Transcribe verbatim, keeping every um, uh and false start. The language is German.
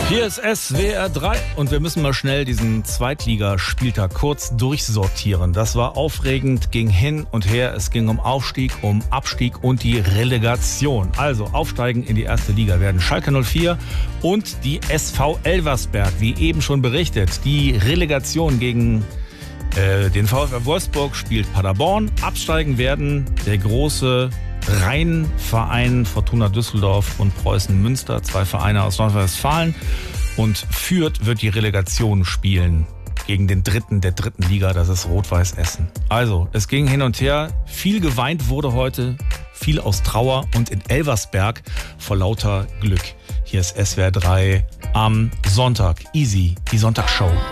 Hier ist S W R drei und wir müssen mal schnell diesen Zweitligaspieltag kurz durchsortieren. Das war aufregend, ging hin und her. Es ging um Aufstieg, um Abstieg und die Relegation. Also aufsteigen in die erste Liga werden Schalke null vier und die S V Elversberg, wie eben schon berichtet. Die Relegation gegen äh, den VfL Wolfsburg spielt Paderborn. Absteigen werden der große Rheinverein Fortuna Düsseldorf und Preußen Münster, zwei Vereine aus Nordrhein-Westfalen. Und Fürth wird die Relegation spielen gegen den dritten der dritten Liga, das ist Rot-Weiß Essen. Also, es ging hin und her, viel geweint wurde heute, viel aus Trauer und in Elversberg vor lauter Glück. Hier ist S W R drei am Sonntag. Easy, die Sonntagsshow.